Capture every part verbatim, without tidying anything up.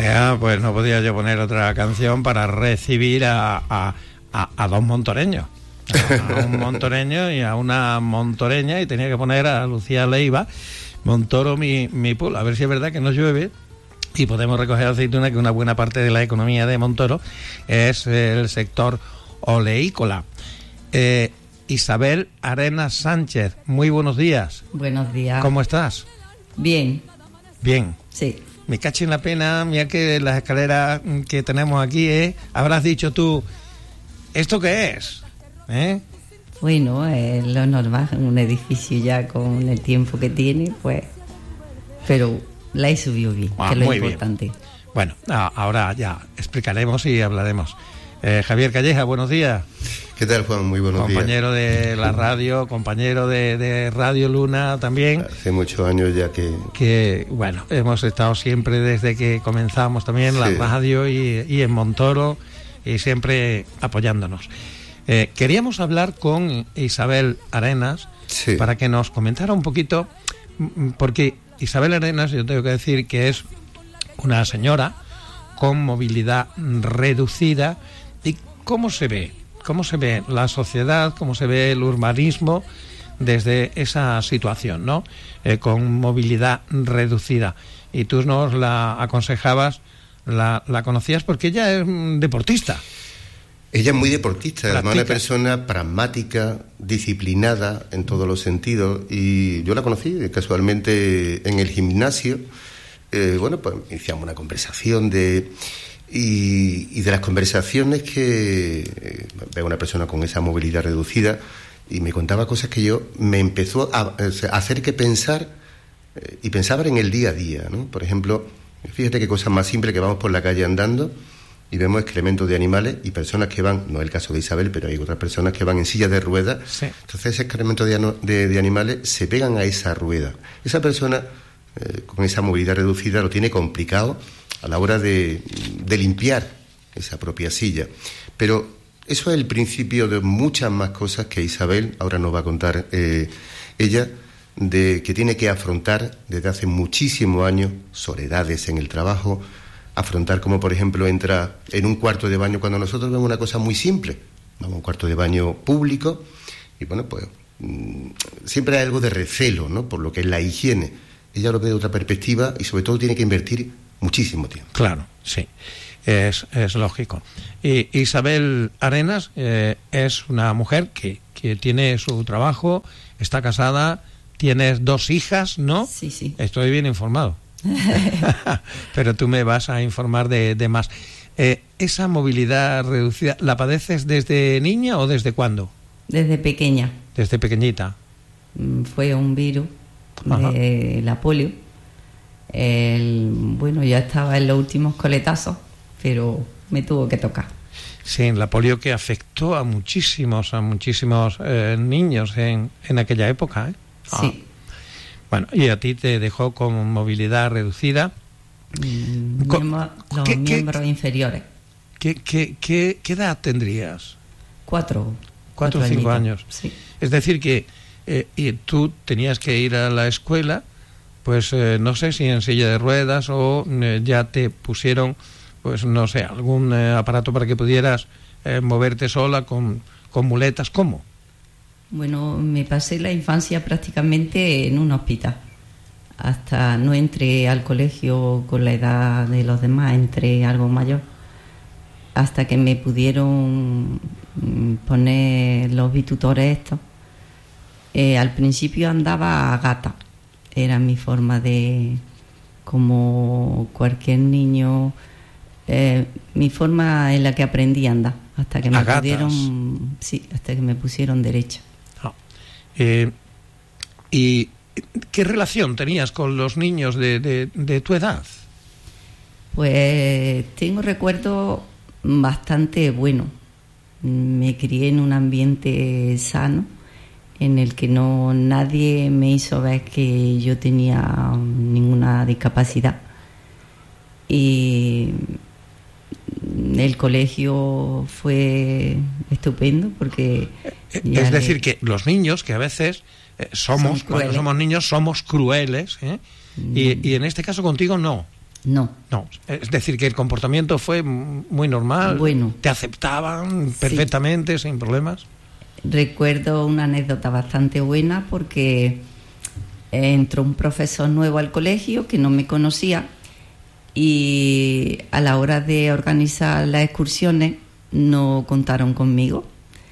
Ya, pues no podía yo poner otra canción para recibir a, a, a, a dos montoreños. A, a un montoreño y a una montoreña, y tenía que poner a Lucía Leiva, Montoro mi, mi pool. A ver si es verdad que no llueve y podemos recoger aceituna, que una buena parte de la economía de Montoro es el sector oleícola. Eh, Isabel Arenas Sánchez, muy buenos días. Buenos días. ¿Cómo estás? Bien. Bien. Sí. Me cacho en la pena, mira que las escaleras que tenemos aquí, ¿eh? Habrás dicho tú, ¿esto qué es? ¿Eh? Bueno, es lo normal, un edificio ya con el tiempo que tiene, pues, pero la he subido bien, ah, que es lo importante. Bien. Bueno, ahora ya explicaremos y hablaremos. Eh, Javier Calleja, buenos días. ¿Qué tal, Juan? Muy buenos compañero días. Compañero de la radio, compañero de, de Radio Luna también. Hace muchos años ya que... Que, bueno, hemos estado siempre desde que comenzamos también la sí. radio y, y en Montoro, y siempre apoyándonos. Eh, queríamos hablar con Isabel Arenas sí. para que nos comentara un poquito, porque Isabel Arenas, yo tengo que decir que es una señora con movilidad reducida. ¿Y cómo se ve? ¿Cómo se ve la sociedad, cómo se ve el urbanismo desde esa situación, ¿no? Eh, con movilidad reducida. Y tú nos la aconsejabas, la, la conocías porque ella es deportista. Ella es muy deportista, además una persona pragmática, disciplinada en todos los sentidos. Y yo la conocí casualmente en el gimnasio. Eh, bueno, pues iniciamos una conversación de... Y, y de las conversaciones que eh, veo una persona con esa movilidad reducida, y me contaba cosas que yo me empezó a, a hacer que pensar eh, y pensaba en el día a día, ¿no? Por ejemplo, fíjate qué cosa más simple, que vamos por la calle andando y vemos excrementos de animales y personas que van, no es el caso de Isabel, pero hay otras personas que van en sillas de ruedas, sí. Entonces ese excremento de, de, de animales se pegan a esa rueda. Esa persona eh, con esa movilidad reducida lo tiene complicado a la hora de, de limpiar esa propia silla. Pero eso es el principio de muchas más cosas que Isabel ahora nos va a contar eh, ella, de que tiene que afrontar desde hace muchísimos años, soledades en el trabajo, afrontar como por ejemplo entra en un cuarto de baño cuando nosotros vemos una cosa muy simple, vamos a un cuarto de baño público y bueno, pues mmm, siempre hay algo de recelo, ¿no? Por lo que es la higiene. Ella lo ve de otra perspectiva y sobre todo tiene que invertir muchísimo tiempo. Claro, sí, es, es lógico. Y Isabel Arenas eh, es una mujer que, que tiene su trabajo, está casada, tienes dos hijas, ¿no? Sí, sí. Estoy bien informado. Pero tú me vas a informar de, de más. Eh, ¿Esa movilidad reducida la padeces desde niña o desde cuándo? Desde pequeña. Desde pequeñita. Fue un virus Ajá. de la polio. El, bueno, ya estaba en los últimos coletazos, pero me tuvo que tocar. Sí, la polio que afectó a muchísimos, a muchísimos eh, niños en, en aquella época, ¿eh? Ah. Sí. Bueno, y a ti te dejó con movilidad reducida. Mm, con, miembro, los ¿qué, miembros qué, inferiores. ¿qué, qué, qué, ¿Qué edad tendrías? Cuatro. Cuatro o cinco años. Sí. Es decir que eh, y tú tenías que ir a la escuela. Pues eh, no sé si en silla de ruedas o eh, ya te pusieron, pues no sé, algún eh, aparato para que pudieras eh, moverte sola con, con muletas. ¿Cómo? Bueno, me pasé la infancia prácticamente en un hospital. Hasta no entré al colegio con la edad de los demás, entré algo mayor. Hasta que me pudieron poner los bitutores estos. Eh, al principio andaba a gata. Era mi forma de, como cualquier niño, eh, mi forma en la que aprendí a andar, hasta que me ¿A pudieron, sí, hasta que me pusieron derecha. Oh. Eh, ¿Y qué relación tenías con los niños de, de, de tu edad? Pues tengo recuerdos bastante buenos. Me crié en un ambiente sano, en el que no nadie me hizo ver que yo tenía ninguna discapacidad. Y el colegio fue estupendo porque... Es decir, le... que los niños, que a veces eh, somos, cuando somos niños, somos crueles, ¿eh? Mm. Y, y en este caso contigo no. No. No, es decir, que el comportamiento fue muy normal. Bueno. ¿Te aceptaban perfectamente, sí, sin problemas? Recuerdo una anécdota bastante buena porque entró un profesor nuevo al colegio que no me conocía y a la hora de organizar las excursiones no contaron conmigo.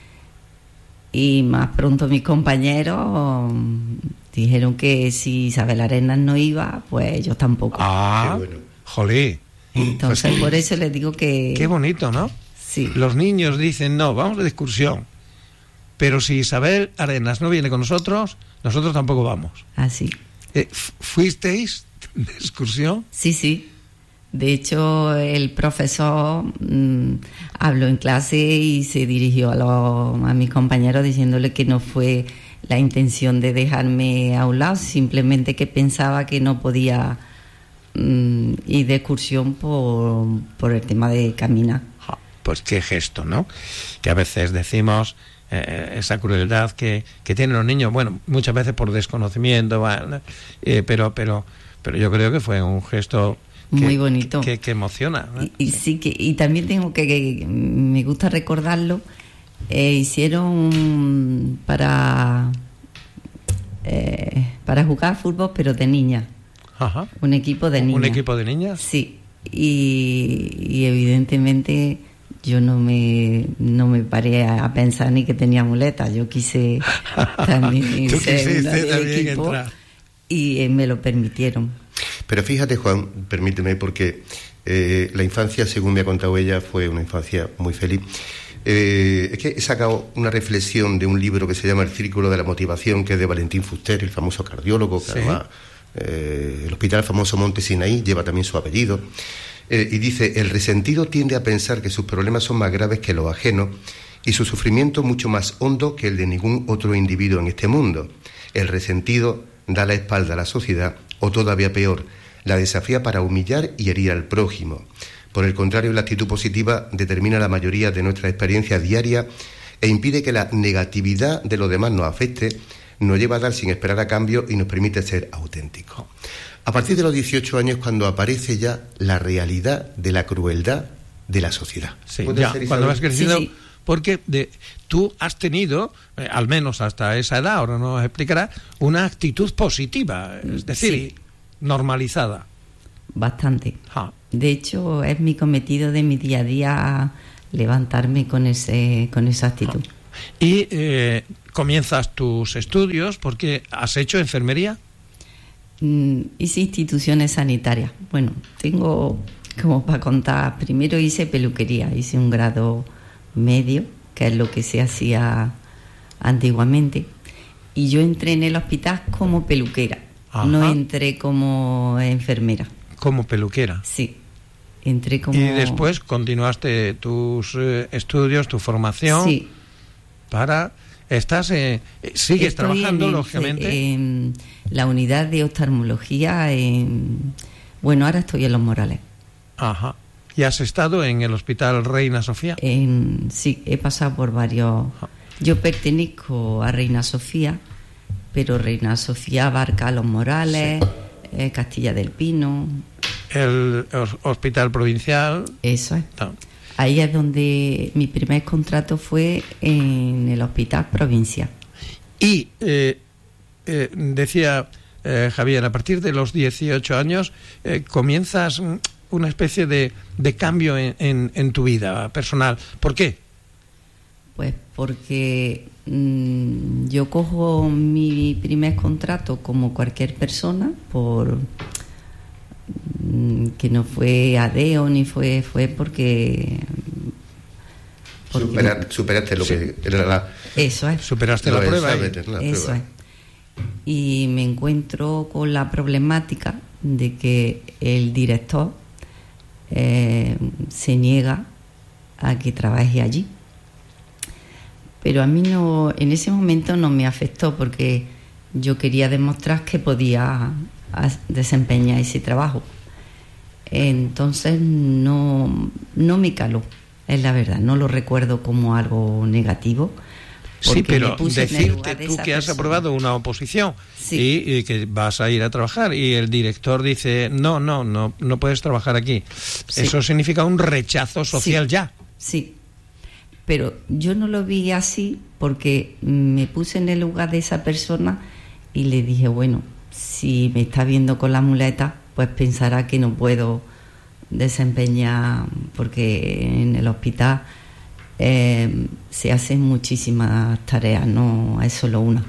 Y más pronto mis compañeros dijeron que si Isabel Arenas no iba, pues ellos tampoco. Ah, bueno. Jolí. Entonces pues, por eso les digo que... Qué bonito, ¿no? Sí. Los niños dicen, no, vamos de excursión. Pero si Isabel Arenas no viene con nosotros, nosotros tampoco vamos. Así. Eh, ¿Fuisteis de excursión? Sí, sí. De hecho, el profesor mmm, habló en clase y se dirigió a, los, a mis compañeros diciéndole que no fue la intención de dejarme a un lado, simplemente que pensaba que no podía mmm, ir de excursión por, por el tema de caminar. Pues qué gesto, ¿no? Que a veces decimos eh, esa crueldad que, que tienen los niños, bueno, muchas veces por desconocimiento, bueno, eh, pero, pero, pero yo creo que fue un gesto... Que, muy bonito, que, que emociona, ¿no? y, y sí que y también tengo que, que me gusta recordarlo. Eh, hicieron para eh, para jugar fútbol, pero de niñas. Ajá. Un equipo de niñas. Un equipo de niñas. Sí, y, y evidentemente yo no me no me paré a, a pensar ni que tenía muletas. Yo quise también ¿Tú ser quisiste también equipo entrar? Y eh, me lo permitieron. Pero fíjate, Juan, permíteme, porque eh, la infancia, según me ha contado ella, fue una infancia muy feliz. Eh, es que he sacado una reflexión de un libro que se llama El Círculo de la Motivación, que es de Valentín Fuster, el famoso cardiólogo, que ¿sí? además eh, el hospital famoso Monte Sinaí lleva también su apellido. Eh, y dice, el resentido tiende a pensar que sus problemas son más graves que los ajenos y su sufrimiento mucho más hondo que el de ningún otro individuo en este mundo. El resentido da la espalda a la sociedad, o todavía peor, la desafía para humillar y herir al prójimo. Por el contrario, la actitud positiva determina la mayoría de nuestras experiencias diarias e impide que la negatividad de los demás nos afecte, nos lleva a dar sin esperar a cambio y nos permite ser auténticos. A partir de los dieciocho años, cuando aparece ya la realidad de la crueldad de la sociedad. Sí, ya, ser, cuando vas creciendo... Sí, sí. Porque de, tú has tenido, eh, al menos hasta esa edad, ahora nos explicará, una actitud positiva, es decir, sí. normalizada. Bastante. Ah. De hecho, es mi cometido de mi día a día levantarme con ese con esa actitud. Ah. Y eh, comienzas tus estudios, porque has hecho enfermería. Mm, hice instituciones sanitarias. Bueno, tengo como para contar. Primero hice peluquería, hice un grado medio, que es lo que se hacía antiguamente, y yo entré en el hospital como peluquera. Ajá. No entré como enfermera. Como peluquera. Sí, entré como... Y después continuaste tus eh, estudios, tu formación. Sí. Para... Estás, eh, sigues Estoy trabajando, en, lógicamente. En la unidad de oftalmología, en... bueno, ahora estoy en Los Morales. Ajá. ¿Y has estado en el Hospital Reina Sofía? En, sí, he pasado por varios... Yo pertenezco a Reina Sofía, pero Reina Sofía abarca Los Morales, sí. eh, Castilla del Pino... El Hospital Provincial... Eso es. No. Ahí es donde mi primer contrato fue en el Hospital Provincial. Y eh, eh, decía eh, Javier, a partir de los dieciocho años eh, comienzas... una especie de, de cambio en, en, en tu vida personal. ¿Por qué? Pues porque mmm, yo cojo mi primer contrato como cualquier persona, por mmm, que no fue adeo ni fue fue porque, porque Superar, superaste lo sí. que era la eso es superaste la prueba, examen, la eso prueba. Es. Y me encuentro con la problemática de que el director Eh, se niega a que trabaje allí, pero a mí no, en ese momento no me afectó porque yo quería demostrar que podía desempeñar ese trabajo, entonces no, no me caló, es la verdad, no lo recuerdo como algo negativo, Sí, pero decirte tú que has aprobado una oposición sí. y, y que vas a ir a trabajar y el director dice no, no, no, no puedes trabajar aquí. Sí. Eso significa un rechazo social sí. ya. Sí, pero yo no lo vi así porque me puse en el lugar de esa persona y le dije, bueno, si me está viendo con la muleta, pues pensará que no puedo desempeñar, porque en el hospital eh, se hacen muchísimas tareas, no es solo una.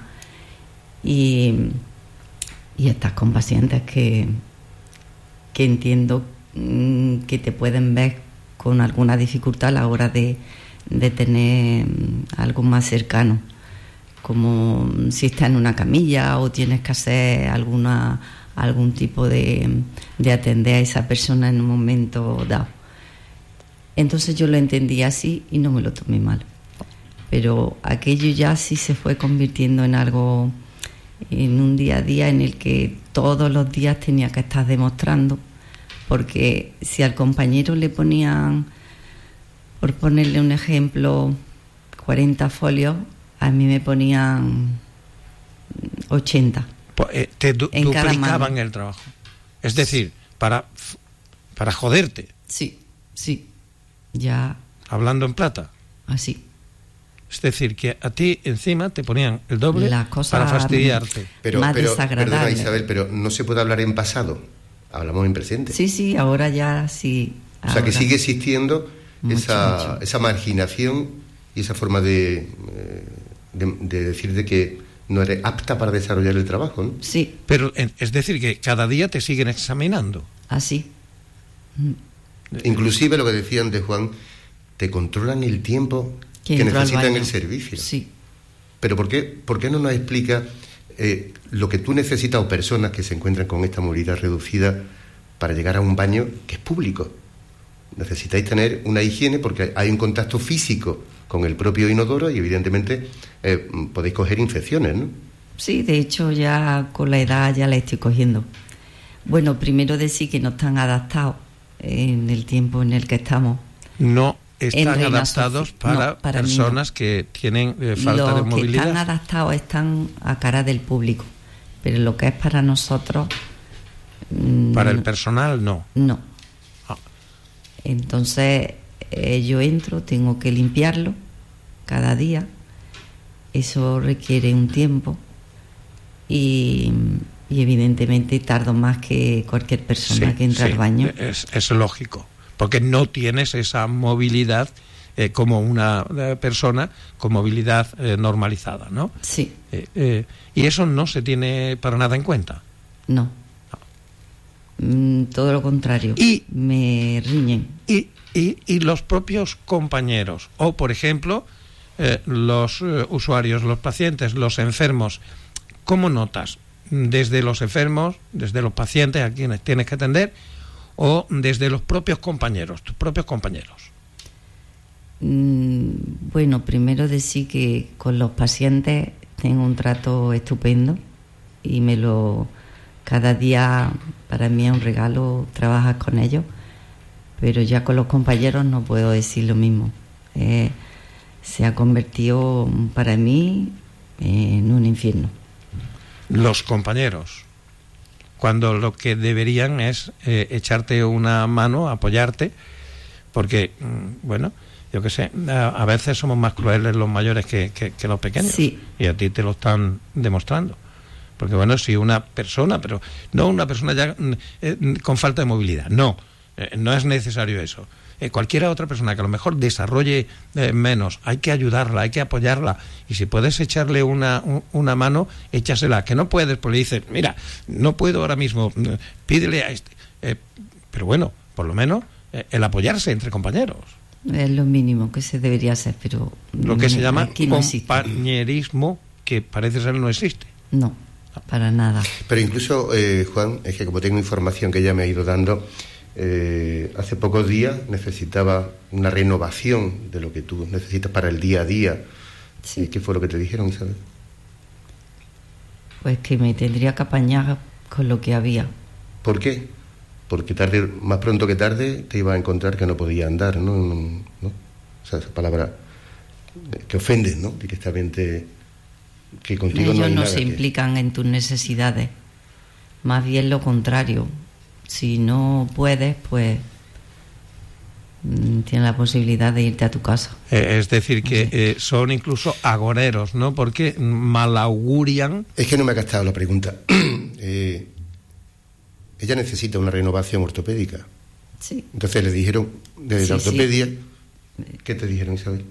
Y, y estás con pacientes que, que entiendo mmm, que te pueden ver con alguna dificultad a la hora de, de tener algo más cercano, como si estás en una camilla o tienes que hacer alguna algún tipo de, de atender a esa persona en un momento dado. Entonces yo lo entendí así y no me lo tomé mal. Pero aquello ya sí se fue convirtiendo en algo, en un día a día en el que todos los días tenía que estar demostrando, porque si al compañero le ponían, por ponerle un ejemplo, cuarenta folios, a mí me ponían ochenta. Eh, te du- duplicaban el trabajo. Es decir, para, para joderte. Sí, sí. Ya. Hablando en plata. Así. Es decir, que a ti encima te ponían el doble para fastidiarte. Pero, más pero, desagradable. Perdona, Isabel, pero no se puede hablar en pasado. Hablamos en presente. Sí, sí, ahora ya sí. O sea, ahora. que sigue existiendo mucho, esa, mucho. esa marginación y esa forma de, de, de decir de que no eres apta para desarrollar el trabajo, ¿no? Sí. Pero es decir, que cada día te siguen examinando. Así. Inclusive lo que decían de Juan, te controlan el tiempo que necesitan el servicio. Sí. Pero ¿por qué, por qué no nos explica eh, lo que tú necesitas o personas que se encuentran con esta movilidad reducida para llegar a un baño que es público? Necesitáis tener una higiene porque hay un contacto físico con el propio inodoro y evidentemente eh, podéis coger infecciones, ¿no? Sí, de hecho ya con la edad ya la estoy cogiendo. Bueno, primero decir que no están adaptados en el tiempo en el que estamos. No están adaptados Sofi- para, no, para personas no. que tienen eh, falta los de movilidad. Los que están adaptados están a cara del público, pero lo que es para nosotros... Para el personal, no. No. Ah. Entonces, eh, yo entro, tengo que limpiarlo cada día. Eso requiere un tiempo y, y evidentemente tardo más que cualquier persona sí, que entra sí, al baño. Es, es lógico, porque no tienes esa movilidad eh, como una eh, persona con movilidad eh, normalizada, ¿no? Sí. Eh, eh, y eso no se tiene para nada en cuenta. No. Mm, todo lo contrario. Y me riñen. Y, y, y los propios compañeros, o por ejemplo, eh, los eh, usuarios, los pacientes, los enfermos, ¿cómo notas? Desde los enfermos, desde los pacientes a quienes tienes que atender, o desde los propios compañeros, tus propios compañeros. Mm, bueno, primero decir que con los pacientes tengo un trato estupendo y me lo... Cada día para mí es un regalo trabajar con ellos, pero ya con los compañeros no puedo decir lo mismo. Eh, se ha convertido para mí en un infierno. Los compañeros, cuando lo que deberían es eh, echarte una mano, apoyarte, porque, bueno, yo qué sé, a, a veces somos más crueles los mayores que, que, que los pequeños, sí. Y a ti te lo están demostrando. Porque bueno, si una persona, pero no una persona ya eh, con falta de movilidad, no, eh, no es necesario eso. Eh, cualquiera otra persona que a lo mejor desarrolle eh, menos, hay que ayudarla, hay que apoyarla, y si puedes echarle una, un, una mano, échasela. Que no puedes, pues le dices, mira, no puedo ahora mismo, pídele a este. Eh, pero bueno, por lo menos eh, el apoyarse entre compañeros. Es lo mínimo que se debería hacer, pero... Lo que se llama no compañerismo, que parece ser no existe. No. Para nada. Pero incluso, eh, Juan, es que como tengo información que ella me ha ido dando, eh, hace pocos días necesitaba una renovación de lo que tú necesitas para el día a día. Sí. ¿Qué fue lo que te dijeron, Isabel? Pues que me tendría que apañar con lo que había. ¿Por qué? Porque tarde, más pronto que tarde te iba a encontrar que no podía andar, ¿no? ¿No? O sea, esa palabra que ofenden, ¿no? Directamente, que contigo Ellos no hay no nada se que... implican en tus necesidades, más bien lo contrario. Si no puedes, pues tienes la posibilidad de irte a tu casa. Eh, es decir, que Sí. eh, son incluso agoreros, ¿no? Porque malaugurian. Es que no me ha gastado la pregunta. eh, ella necesita una renovación ortopédica. Sí. Entonces le dijeron, de Sí, la ortopedia, sí. ¿qué te dijeron, Isabel?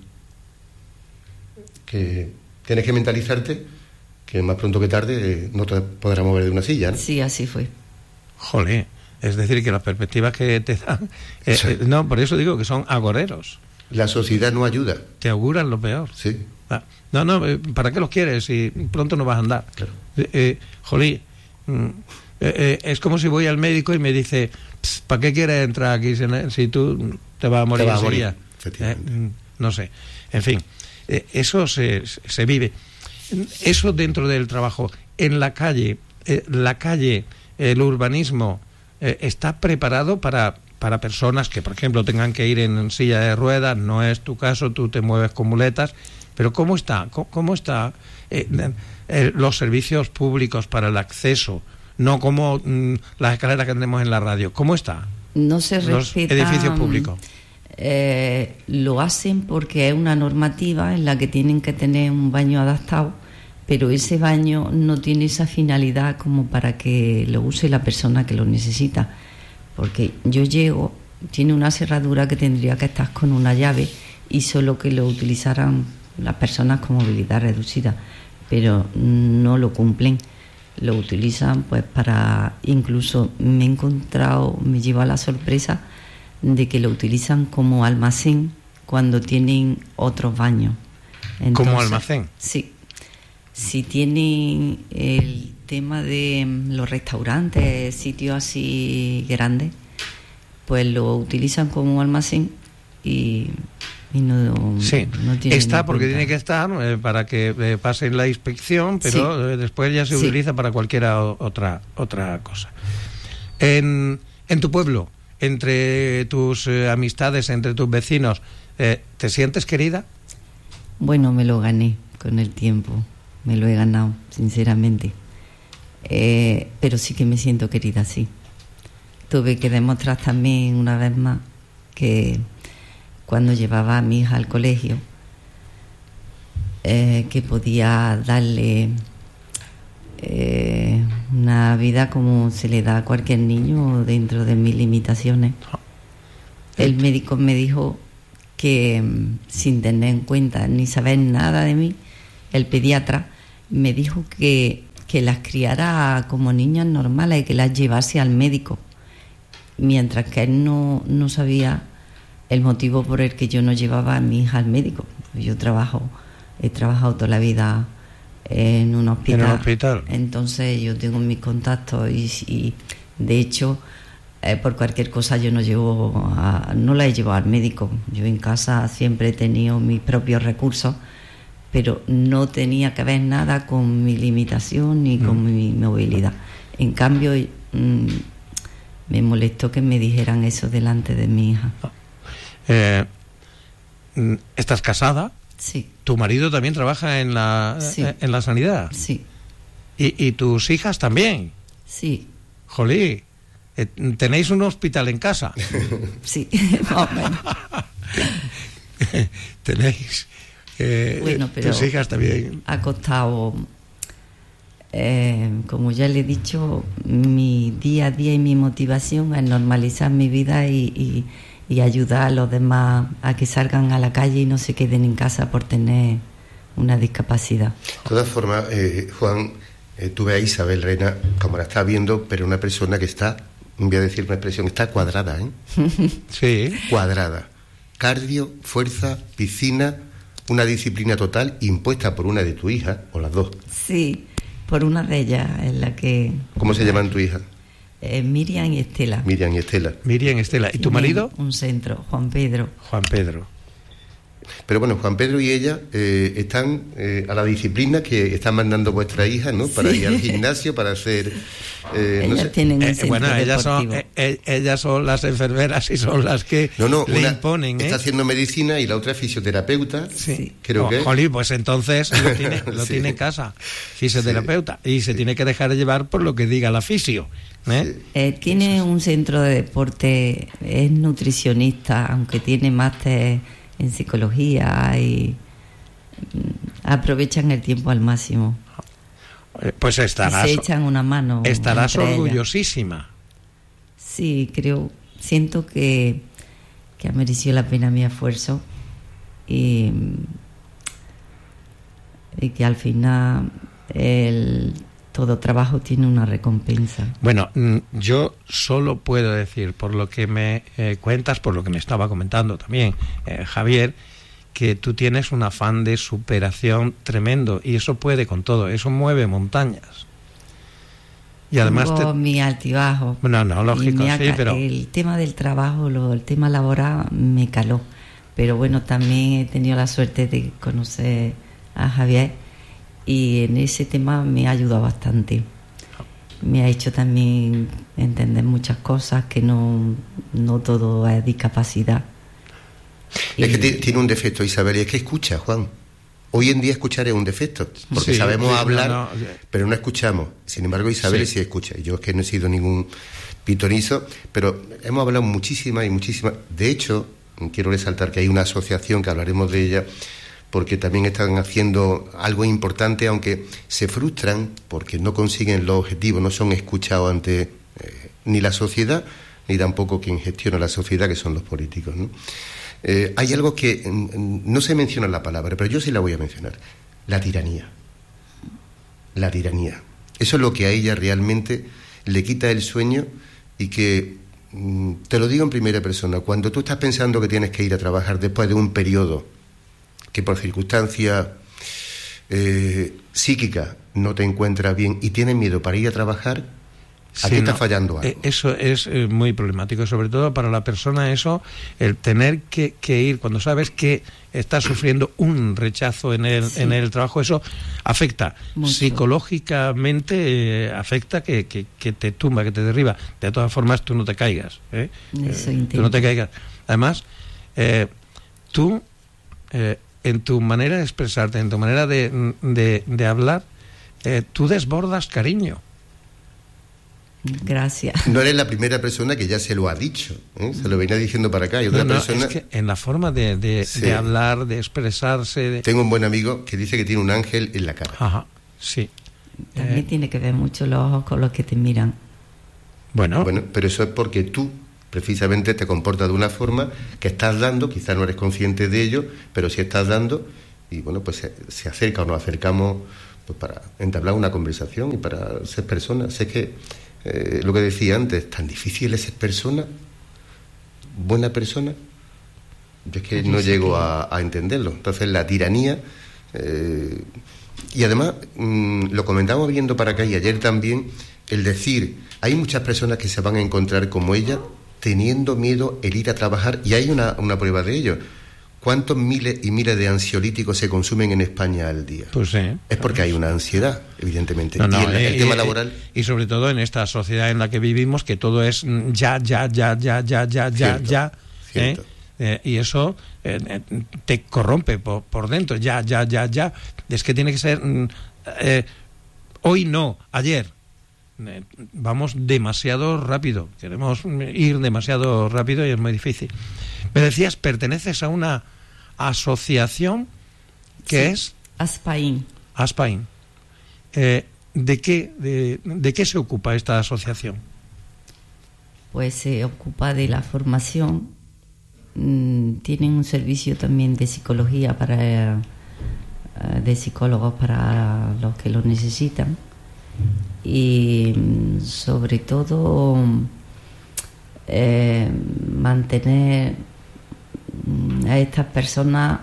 Que tienes que mentalizarte que más pronto que tarde eh, no te podrás mover de una silla, ¿no? Sí, así fue. Jolé. Es decir, que las perspectivas que te dan... Eh, Sí. eh, no, por eso digo que son agoreros. La sociedad no ayuda. Te auguran lo peor. Sí. Ah, no, no, eh, ¿para qué los quieres si pronto no vas a andar? Claro. Eh, eh, jolí, mm, eh, eh, es como si voy al médico y me dice, ¿para qué quieres entrar aquí si, si tú te vas a morir? Te vas a morir, enseguida? efectivamente. Eh, mm, no sé. En fin, eh, eso se, se vive. Eso dentro del trabajo. En la calle, eh, la calle, el urbanismo, eh, ¿está preparado para, para personas que, por ejemplo, tengan que ir en silla de ruedas? No es tu caso, tú te mueves con muletas. Pero ¿cómo está? ¿Cómo, cómo está eh, eh, los servicios públicos para el acceso? No como mm, las escaleras que tenemos en la radio. ¿Cómo está? No se Los respetan, edificios públicos. Eh, lo hacen porque es una normativa en la que tienen que tener un baño adaptado, pero ese baño no tiene esa finalidad como para que lo use la persona que lo necesita. Porque yo llego, tiene una cerradura que tendría que estar con una llave y solo que lo utilizaran las personas con movilidad reducida, pero no lo cumplen. Lo utilizan pues para, incluso me he encontrado, me lleva la sorpresa de que lo utilizan como almacén cuando tienen otros baños. Entonces, ¿Como almacén? Sí. Si tienen el tema de los restaurantes, sitios así grandes, pues lo utilizan como almacén y, y no, Sí, no tienen está porque cuenta. tiene que estar eh, para que eh, pasen la inspección, pero Sí. eh, después ya se Sí. utiliza para cualquier o- otra otra cosa. En, en tu pueblo, entre tus eh, amistades, entre tus vecinos, eh, ¿te sientes querida? Bueno, me lo gané con el tiempo, me lo he ganado, sinceramente. Eh, pero sí que me siento querida, sí. Tuve que demostrar también una vez más que cuando llevaba a mi hija al colegio, eh, que podía darle eh, una vida como se le da a cualquier niño dentro de mis limitaciones. El médico me dijo que, mm, sin tener en cuenta ni saber nada de mí, el pediatra me dijo que, que las criara como niñas normales y que las llevase al médico, mientras que él no, no sabía el motivo por el que yo no llevaba a mi hija al médico. Yo trabajo, he trabajado toda la vida en un hospital. En un hospital. Entonces yo tengo mis contactos y, y de hecho, eh, por cualquier cosa yo no llevo a, no la he llevado al médico. Yo en casa siempre he tenido mis propios recursos, pero no tenía que ver nada con mi limitación ni con Mm. mi movilidad. En cambio, mm, me molestó que me dijeran eso delante de mi hija. Eh, mm, ¿Estás casada? Sí, ¿Tu marido también trabaja en la, Sí. eh, en la sanidad? sí, ¿Y, y tus hijas también? sí, Jolí, eh, ¿tenéis un hospital en casa? sí, más o menos. ¿Tenéis? Eh, Bueno, pero tus hijas también. ha costado, eh, como ya le he dicho, mi día a día y mi motivación es normalizar mi vida y, y, y ayudar a los demás a que salgan a la calle y no se queden en casa por tener una discapacidad. De todas formas, eh, Juan, eh, tuve a Isabel Rena, como la está viendo, pero una persona que está, voy a decir una expresión, está cuadrada, ¿eh? Sí. Cuadrada. Cardio, fuerza, piscina, una disciplina total impuesta por una de tu hija, o las dos. Sí, por una de ellas en la que... ¿Cómo se llaman tu hija? Eh, Miriam y Estela. Miriam y Estela. Miriam, Estela. ¿Y tu Tienen marido? Un centro, Juan Pedro. Juan Pedro. Pero bueno, Juan Pedro y ella eh, están eh, a la disciplina que están mandando vuestra hija, ¿no? Para sí. ir al gimnasio, para hacer... Eh, ellas no sé. tienen un centro eh, Bueno, ellas deportivo. son, eh, ellas son las enfermeras y son las que no, no, le una imponen. ¿eh? Está haciendo medicina y la otra es fisioterapeuta. Sí. Creo oh, que... Jolín, pues entonces lo tiene, lo sí. tiene en casa, fisioterapeuta. Sí. Y se sí. tiene que dejar llevar por lo que diga la fisio. ¿eh? Sí. Eh, tiene un centro de deporte, es nutricionista, aunque tiene máster en psicología y aprovechan el tiempo al máximo. Pues estarás, se echan una mano. Estarás orgullosísima. Ellas. Sí, creo, siento que, que ha merecido la pena mi esfuerzo y, y que al final el, todo trabajo tiene una recompensa. Bueno, yo solo puedo decir, por lo que me eh, cuentas, por lo que me estaba comentando también eh, Javier, que tú tienes un afán de superación tremendo y eso puede con todo, eso mueve montañas. Y además Tengo te... mi altibajo. No, no, lógico, ha... sí, pero... El tema del trabajo, lo, el tema laboral me caló, pero bueno, también he tenido la suerte de conocer a Javier y en ese tema me ha ayudado bastante. Me ha hecho también entender muchas cosas, que no, no todo es discapacidad. Es que t- tiene un defecto, Isabel, y es que escucha, Juan. Hoy en día escuchar es un defecto, porque sí, sabemos sí, hablar, no, no. pero no escuchamos. Sin embargo, Isabel sí. sí escucha. Yo es que no he sido ningún pitonizo, pero hemos hablado muchísimas y muchísimas. De hecho, quiero resaltar que hay una asociación, que hablaremos de ella, porque también están haciendo algo importante, aunque se frustran porque no consiguen los objetivos, no son escuchados ante eh, ni la sociedad, ni tampoco quien gestiona la sociedad, que son los políticos, ¿no? Eh, hay algo que mm, no se menciona en la palabra, pero yo sí la voy a mencionar: la tiranía. La tiranía. Eso es lo que a ella realmente le quita el sueño y que, mm, te lo digo en primera persona, cuando tú estás pensando que tienes que ir a trabajar después de un periodo que por circunstancias eh, psíquicas no te encuentras bien y tienes miedo para ir a trabajar, aquí sí, está no, fallando algo. Eso es eh, muy problemático, sobre todo para la persona, eso, el tener que, que ir cuando sabes que estás sufriendo un rechazo en el, sí. en el trabajo, eso afecta mucho. Psicológicamente, eh, afecta que, que, que te tumba, que te derriba. De todas formas, tú no te caigas. ¿eh? Eso eh, tú no te caigas. Además, eh, tú, eh, en tu manera de expresarte, en tu manera de, de, de hablar, eh, tú desbordas cariño. Gracias. No eres la primera persona que ya se lo ha dicho, ¿eh? Se lo venía diciendo para acá. Y otra no, no, persona... es que en la forma de, de, sí. de hablar, de expresarse... De... Tengo un buen amigo que dice que tiene un ángel en la cara. Ajá, sí. También eh... tiene que ver mucho los ojos con los que te miran. Bueno. Bueno, pero eso es porque tú precisamente te comportas de una forma que estás dando, quizás no eres consciente de ello, pero sí estás dando, y bueno, pues se, se acerca o nos acercamos pues para entablar una conversación y para ser personas. Sé que Eh, lo que decía antes, tan difícil es ser persona, buena persona. Yo es que no llego a, a entenderlo. Entonces la tiranía, eh, y además mmm, lo comentamos viendo para acá y ayer también, el decir, hay muchas personas que se van a encontrar como ella teniendo miedo el ir a trabajar, y hay una, una prueba de ello. ¿Cuántos miles y miles de ansiolíticos se consumen en España al día? Pues sí. Es porque hay una ansiedad, evidentemente. No, no, y el, el y, tema laboral... Y sobre todo en esta sociedad en la que vivimos, que todo es ya, ya, ya, ya, ya, ya, ya, cierto, ya. Cierto. ¿eh? Eh, y eso eh, te corrompe por, por dentro. Ya, ya, ya, ya. Es que tiene que ser... Eh, hoy no, ayer. Eh, vamos demasiado rápido. Queremos ir demasiado rápido y es muy difícil. Me decías, perteneces a una asociación que sí, es... Aspain. Aspain. Eh, ¿de, qué, de, ¿De qué se ocupa esta asociación? Pues se ocupa de la formación. Mm, tienen un servicio también de psicología para... de psicólogos para los que lo necesitan. Y sobre todo eh, mantener a estas personas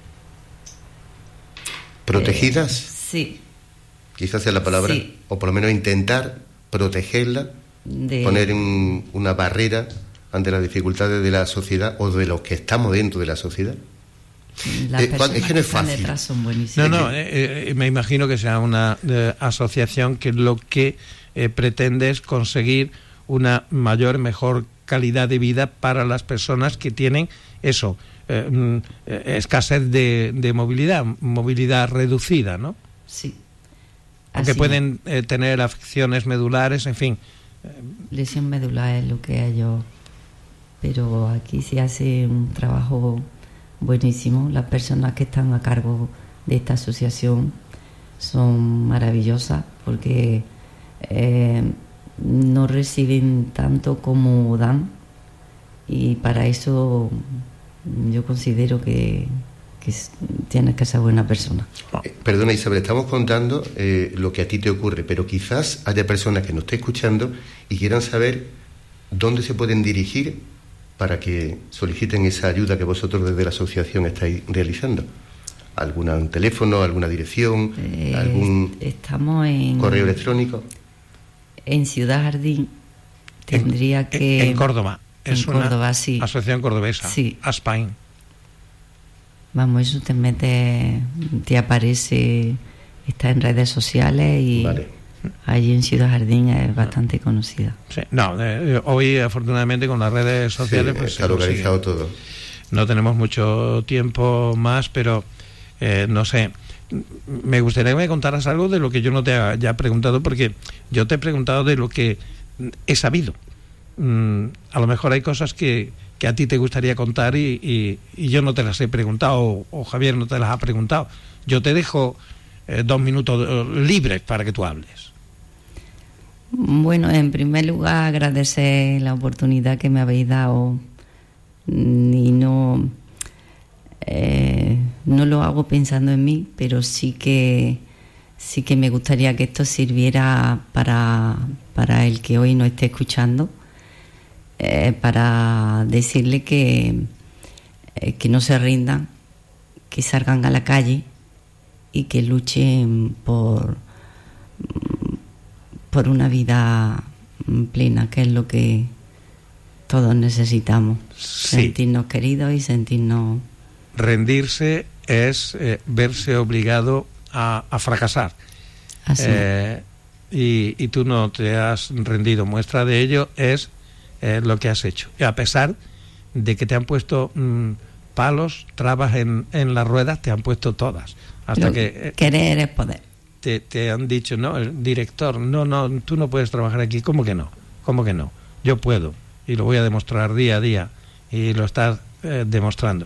protegidas, eh, sí, quizás sea la palabra, sí. O por lo menos intentar protegerla, de... poner un, una barrera ante las dificultades de la sociedad o de los que estamos dentro de la sociedad. Las eh, personas es que no es que están fácil. detrás son buenísimas. No, no, eh, eh, me imagino que sea una eh, asociación que lo que eh, pretende es conseguir una mayor, mejor calidad de vida para las personas que tienen eso, eh, eh, escasez de, de movilidad, movilidad reducida, ¿no? Sí. Aunque Así pueden eh, tener afecciones medulares, en fin. Lesión medular es lo que hay yo, pero aquí se hace un trabajo buenísimo. Las personas que están a cargo de esta asociación son maravillosas porque eh, no reciben tanto como dan, y para eso yo considero que, que tienes que ser buena persona. Eh, perdona, Isabel, estamos contando eh, lo que a ti te ocurre, pero quizás haya personas que nos estén escuchando y quieran saber dónde se pueden dirigir para que soliciten esa ayuda que vosotros desde la asociación estáis realizando. ¿Algún teléfono, alguna dirección, Eh, algún estamos en, correo electrónico? en Ciudad Jardín. Tendría en, que... En Córdoba. Es en una Córdoba, sí. asociación cordobesa. Sí. Aspain. Vamos, eso te mete, te aparece, está en redes sociales y Vale. allí en Ciudad Jardín es bastante conocida. Sí, no, eh, hoy afortunadamente con las redes sociales Sí, pues está se localizado consigue. todo. No tenemos mucho tiempo más, pero eh, no sé, me gustaría que me contaras algo de lo que yo no te haya preguntado, porque yo te he preguntado de lo que he sabido. Mm, a lo mejor hay cosas que, que a ti te gustaría contar y, y, y yo no te las he preguntado, o, o Javier no te las ha preguntado. Yo te dejo eh, dos minutos eh, libres para que tú hables. Bueno, en primer lugar agradecer la oportunidad que me habéis dado, y no, eh, no lo hago pensando en mí, pero sí que sí que me gustaría que esto sirviera para, para el que hoy no esté escuchando, eh, para decirle que, eh, que no se rindan, que salgan a la calle y que luchen por, por una vida plena, que es lo que todos necesitamos. Sí. Sentirnos queridos y sentirnos... Rendirse es eh, verse obligado a, a fracasar. Así. Eh, y, y tú no te has rendido. Muestra de ello es eh, lo que has hecho. Y a pesar de que te han puesto mmm, palos, trabas en, en las ruedas, te han puesto todas. Hasta Lo que... Eh, querer es poder. Te, te han dicho, no, el director, no, no, tú no puedes trabajar aquí. ¿Cómo que no? ¿Cómo que no? Yo puedo. Y lo voy a demostrar día a día. Y lo estás eh, demostrando.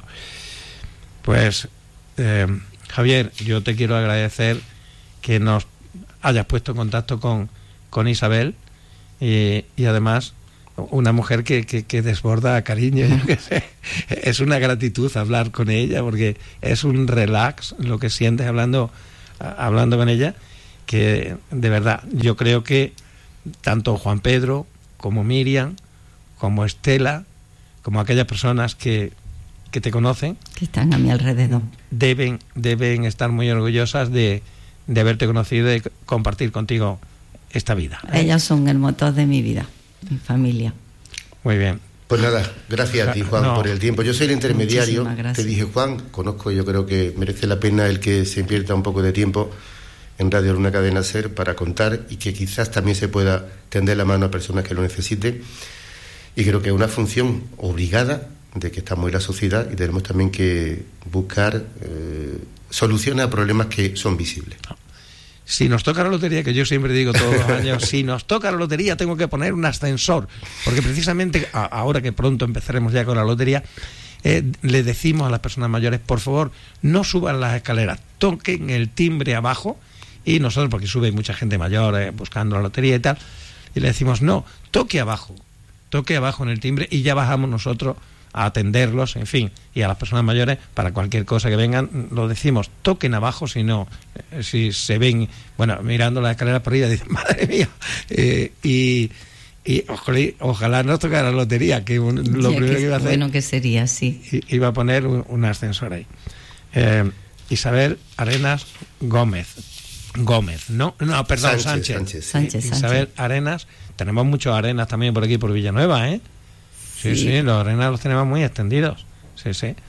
Pues, eh, Javier, yo te quiero agradecer que nos hayas puesto en contacto con, con Isabel y, y además una mujer que, que, que desborda cariño. Yo qué sé. Es una gratitud hablar con ella porque es un relax lo que sientes hablando, hablando con ella, que de verdad yo creo que tanto Juan Pedro como Miriam, como Estela, como aquellas personas que, que te conocen, que están a mi alrededor, deben, deben estar muy orgullosas de, de haberte conocido y de compartir contigo esta vida. Ellas son el motor de mi vida, mi familia. Muy bien. Pues nada, gracias a ti, Juan, no. por el tiempo. Yo soy el intermediario. Te dije, Juan, conozco, yo creo que merece la pena el que se invierta un poco de tiempo en Radio Luna Cadena Ser para contar y que quizás también se pueda tender la mano a personas que lo necesiten. Y creo que es una función obligada de que estamos en la sociedad y tenemos también que buscar eh, soluciones a problemas que son visibles. Si nos toca la lotería, que yo siempre digo todos los años, si nos toca la lotería tengo que poner un ascensor, porque precisamente a, ahora que pronto empezaremos ya con la lotería, eh, le decimos a las personas mayores, por favor, no suban las escaleras, toquen el timbre abajo, y nosotros, porque sube mucha gente mayor eh, buscando la lotería y tal, y le decimos, no, toque abajo, toque abajo en el timbre y ya bajamos nosotros a atenderlos, en fin, y a las personas mayores, para cualquier cosa que vengan, lo decimos, toquen abajo, si no, eh, si se ven, bueno, mirando las escaleras por arriba, dicen, madre mía, eh, y, y ojalá, ojalá no tocara la lotería, que un, lo ya primero que, que iba a hacer, bueno que sería, sí, iba a poner un, un ascensor ahí. Eh, Isabel Arenas Gómez, Gómez, no, no, perdón, Sánchez, Sánchez, Sánchez, Sánchez, Isabel Sánchez. Arenas, tenemos muchos Arenas también por aquí, por Villanueva, ¿eh? Sí, sí, sí, los Arenas los tenemos muy extendidos. Sí, sí.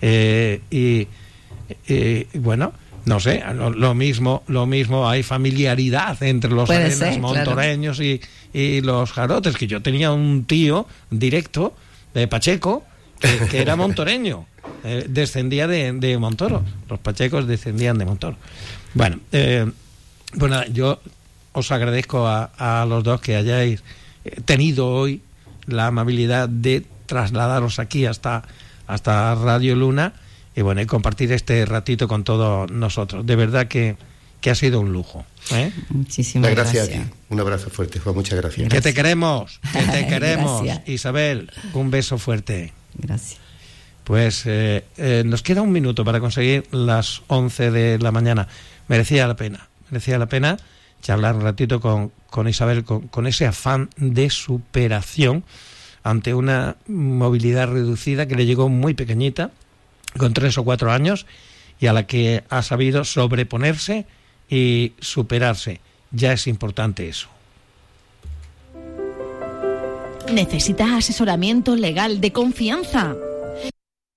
Eh, y, y bueno, no sé, lo, lo mismo lo mismo hay familiaridad entre los Puede arenas ser, montoreños claro. y, y los jarotes, que yo tenía un tío directo de Pacheco que, que era montoreño, eh, descendía de, de Montoro, los pachecos descendían de Montoro. Bueno, eh, bueno, yo os agradezco a, a los dos que hayáis tenido hoy la amabilidad de trasladaros aquí hasta, hasta Radio Luna y bueno, y compartir este ratito con todos nosotros. De verdad que, que ha sido un lujo, ¿eh? Muchísimas gracias. gracias. A ti. Un abrazo fuerte, Juan. Muchas gracias. Que te queremos, que te queremos. Gracias. Isabel, un beso fuerte. Gracias. Pues eh, eh, nos queda un minuto para conseguir las once de la mañana. Merecía la pena, merecía la pena charlar un ratito con, con Isabel, con, con ese afán de superación ante una movilidad reducida que le llegó muy pequeñita, con tres o cuatro años, y a la que ha sabido sobreponerse y superarse. Ya es importante eso. ¿Necesitas asesoramiento legal de confianza?